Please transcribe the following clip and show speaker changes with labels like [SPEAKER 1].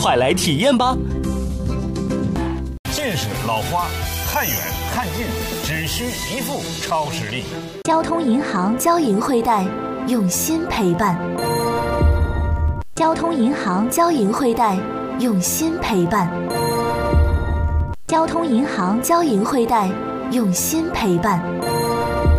[SPEAKER 1] 快来体验吧！
[SPEAKER 2] 近视老花，看远看近，只需一副超视力。
[SPEAKER 3] 交通银行交银惠贷，用心陪伴。交通银行交银惠贷，用心陪伴。交通银行交银惠贷，用心陪伴。